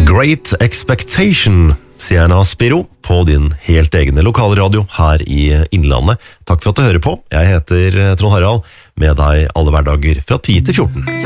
Great Expectation, Sienna Spiro, på din helt egne lokalradio her i Innlandet. Takk for at du hører på. Jeg heter Trond Harald, med deg alle hverdager fra 10 til 14.